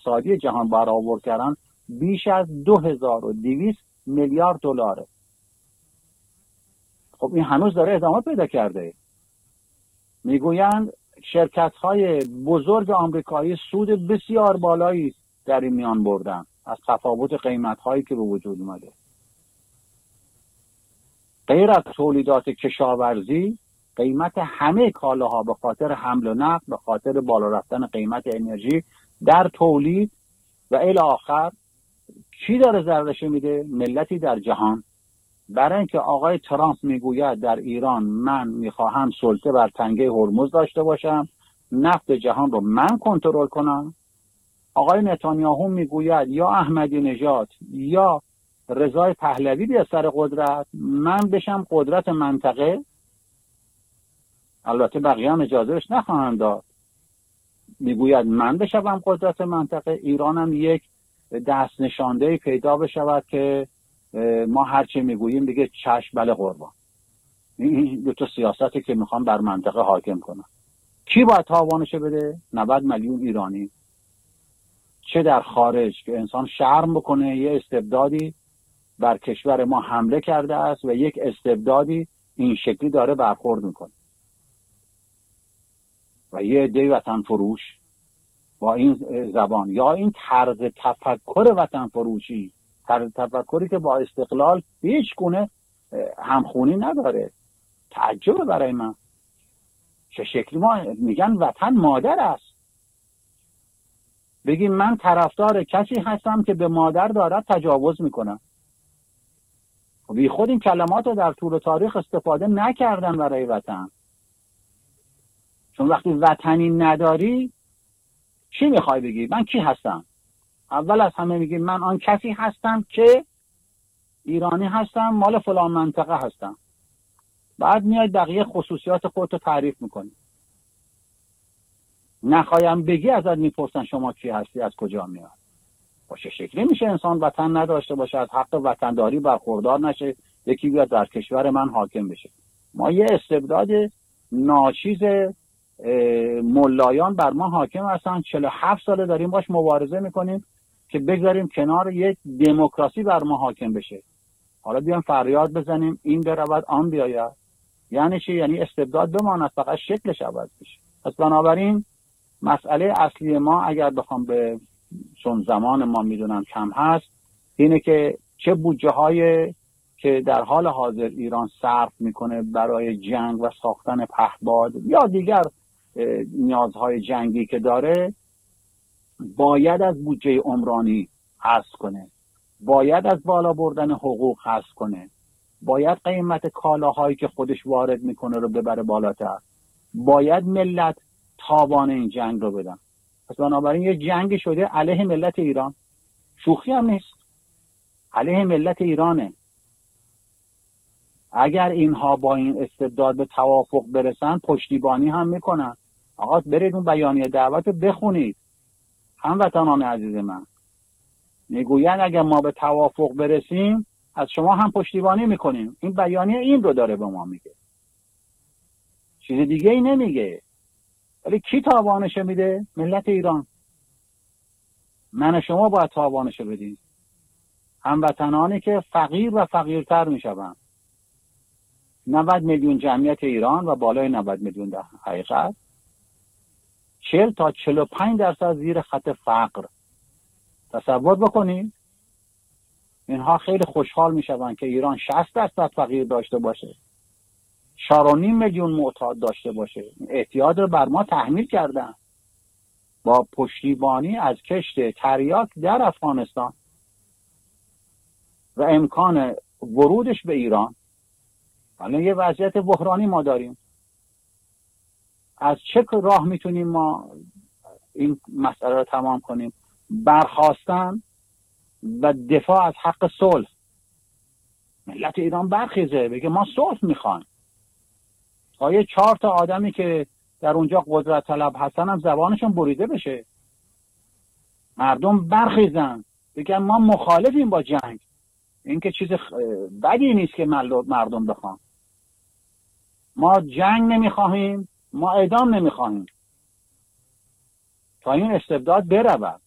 اقتصادی جهان برآورد کردن بیش از 2200 میلیارد دلاره. خب این هنوز داره ادامه پیدا کرده. میگویند شرکت‌های بزرگ آمریکایی سود بسیار بالایی در این میان بردن از تفاوت قیمت‌هایی که به وجود اومده. غیر از تولیدات کشاورزی، قیمت همه کالاها به خاطر حمل و نقل، به خاطر بالا رفتن قیمت انرژی در تولید و الی آخر کی داره ضررش میده؟ ملتی در جهان. برای اینکه آقای ترامپ میگوید در ایران من میخواهم سلطه بر تنگه هرمز داشته باشم، نفت جهان رو من کنترل کنم. آقای نتانیاهو میگوید یا احمدی نژاد یا رضای پهلوی بیاد سر قدرت، من بشم قدرت منطقه. البته بقیه هم اجازهش نخواهند داد. میگوید من بشم قدرت منطقه، ایرانم یک دست نشانده پیدا بشود که ما هرچی میگوییم دیگه چشم بله قربان. این دو تا سیاستی که میخوام بر منطقه حاکم کنم. کی باید تاوانش بده؟ 90 میلیون ایرانی، چه در خارج که انسان شرم بکنه یه استبدادی بر کشور ما حمله کرده است و یک استبدادی این شکلی داره برخورد میکنه و یه عده وطن فروش با این زبان یا این طرز تفکر وطن فروشی، طرز تفکری که با استقلال هیچ گونه همخونی نداره. تعجب برای من چه شکلی ما میگن وطن مادر است. بگیم من طرفدار کسی هستم که به مادر دارد تجاوز میکنم. بی خود این کلمات رو در طول تاریخ استفاده نکردن برای وطن. چون وقتی وطنی نداری چی میخوای بگی؟ من کی هستم؟ اول از همه میگی من آن کسی هستم که ایرانی هستم، مال فلان منطقه هستم. بعد میای بقیه خصوصیات خودتو تعریف میکنی. نخوایم بگی ازت میپرسن شما کی هستی، از کجا میاد. باشه شکلی میشه انسان وطن نداشته باشه، از حق وطنداری برخوردار نشه، یکی بیاد در کشور من حاکم بشه. ما یه استبداد ناچیز ملایان بر ما حاکم هستن، 47 ساله داریم باش مبارزه میکنیم که بگذاریم کنار یک دموکراسی بر ما حاکم بشه. حالا بیام فریاد بزنیم این برود آن بیاید. یعنی چی؟ یعنی استبداد بماند، فقط شکلش عوض بشه. پس بنابراین مسئله اصلی ما اگر بخوام به چون زمان ما میدونم کم هست، اینه که چه بودجه های که در حال حاضر ایران صرف میکنه برای جنگ و ساختن پهپاد یا دیگر نیازهای جنگی که داره، باید از بودجه عمرانی حذف کنه، باید از بالا بردن حقوق حذف کنه، باید قیمت کالاهایی که خودش وارد میکنه رو ببره بالاتر، باید ملت تاوان این جنگ رو بدن. پس بنابراین یه جنگ شده علیه ملت ایران، شوخی هم نیست، علیه ملت ایرانه. اگر اینها با این استبداد به توافق برسن پشتیبانی هم میکنن. آقا برید اون بیانیه دعوت رو بخونید. هموطنان عزیز من میگوین اگر ما به توافق برسیم از شما هم پشتیبانی میکنیم. این بیانیه این رو داره به ما میگه، چیز دیگه ای نمیگه. ولی کی تاوانش میده؟ ملت ایران. من شما باید تاوانش بدیم. هموطنانی که فقیر و فقیرتر میشوند. 90 میلیون جمعیت ایران و بالای 90 میلیون در حقیقت 40 تا 45% زیر خط فقر. تصور بکنید اینها خیلی خوشحال میشوند که ایران 60% فقیر داشته باشه، 4.5 میلیون معتاد داشته باشه. اعتیاد رو بر ما تحمیل کردن با پشتیبانی از کشت تریاک در افغانستان و امکان ورودش به ایران. الان یه وضعیت بحرانی ما داریم. از چه راه میتونیم ما این مسئله رو تمام کنیم؟ برخاستن و دفاع از حق صلح. ملت ایران برخیزه بگه ما صلح میخوایم. تا یه 4 تا آدمی که در اونجا قدرت طلب هستن هم زبانشون بریده بشه. مردم برخیزن بگن ما مخالفیم با جنگ. این که چیز بدی نیست که مردم بخوان. ما جنگ نمیخواهیم، ما اعدام نمیخواهیم تا این استبداد برود.